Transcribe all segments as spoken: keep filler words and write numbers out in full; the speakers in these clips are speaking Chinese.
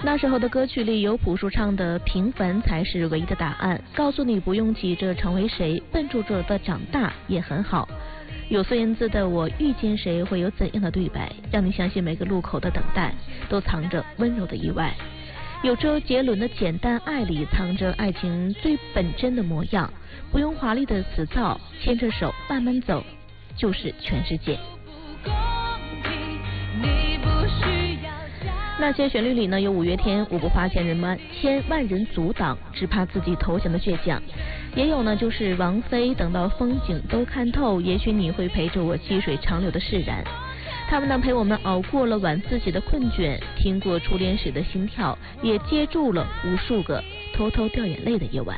那时候的歌曲里有朴树唱的平凡才是唯一的答案，告诉你不用急着成为谁，笨拙拙的长大也很好。有孙燕姿的我遇见谁会有怎样的对白，让你相信每个路口的等待都藏着温柔的意外。有周杰伦的简单爱里藏着爱情最本真的模样，不用华丽的词造，牵着手慢慢走就是全世界。那些旋律里呢，有五月天我不怕千人万千万人阻挡，只怕自己投降的倔强，也有呢就是王菲等到风景都看透，也许你会陪着我细水长流的释然。他们呢陪我们熬过了晚自习的困倦，听过初恋时的心跳，也接住了无数个偷偷掉眼泪的夜晚。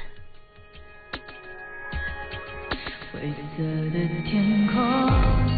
灰色的天空，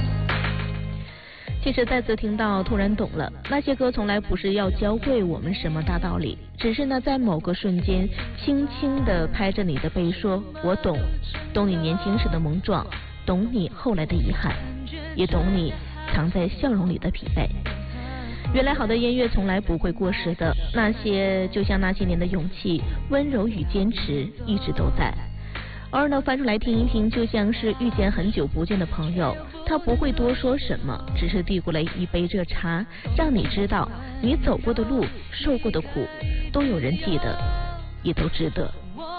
其实再次听到突然懂了，那些歌从来不是要教会我们什么大道理，只是呢在某个瞬间轻轻地拍着你的背说我懂，懂你年轻时的莽撞，懂你后来的遗憾，也懂你藏在笑容里的疲惫。原来好的音乐从来不会过时的，那些就像那些年的勇气，温柔与坚持一直都在。偶尔呢翻出来听一听，就像是遇见很久不见的朋友，他不会多说什么，只是递过来一杯热茶，让你知道你走过的路，受过的苦，都有人记得，也都值得。